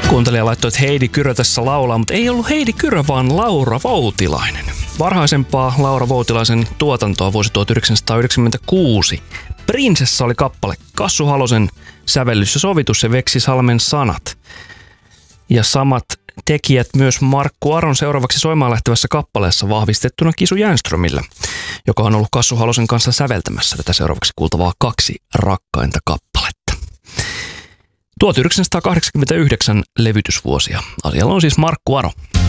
Kuuntelija laittoi, että Heidi Kyrö tässä laulaa, mutta ei ollut Heidi Kyrö, vaan Laura Voutilainen. Varhaisempaa Laura Voutilaisen tuotantoa vuosi 1996. Prinsessa oli kappale, Kassu Halosen sävellys ja sovitus ja Veksi Salmen sanat. Ja samat tekijät myös Markku Aron seuraavaksi soimaan lähtevässä kappaleessa vahvistettuna Kisu Jänströmillä, joka on ollut Kassu Halosen kanssa säveltämässä tätä seuraavaksi kuultavaa Kaksi rakkainta kappaletta. 1989 levytysvuosia. Asialla on siis Markku Aro.